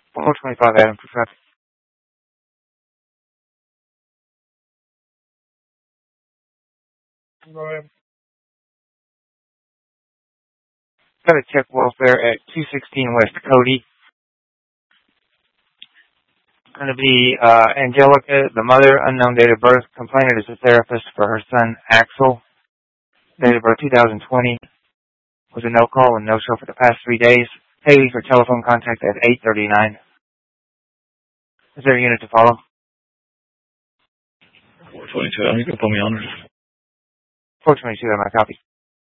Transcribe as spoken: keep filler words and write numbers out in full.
four twenty-five Adam for traffic. Got to check welfare at two sixteen West Cody. Going to be uh, Angelica, the mother, unknown date of birth. Complainant is a therapist for her son, Axel. Date of birth two thousand twenty. Was a no call and no show for the past three days. Haley for telephone contact at eight thirty-nine. Is there a unit to follow? four twenty-two. You can put me on. four twenty-two, my copy.